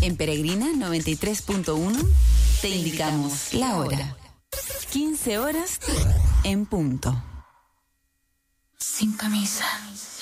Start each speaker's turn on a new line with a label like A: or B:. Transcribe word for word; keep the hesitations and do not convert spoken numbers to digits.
A: En Peregrina noventa y tres punto uno te indicamos la hora. quince horas en punto.
B: Sin camisa.